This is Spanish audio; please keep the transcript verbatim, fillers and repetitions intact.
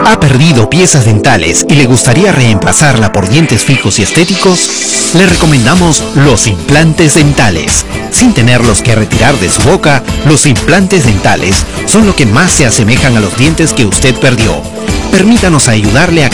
¿Ha perdido piezas dentales y le gustaría reemplazarla por dientes fijos y estéticos? Le recomendamos los implantes dentales. Sin tenerlos que retirar de su boca, los implantes dentales son lo que más se asemejan a los dientes que usted perdió. Permítanos ayudarle a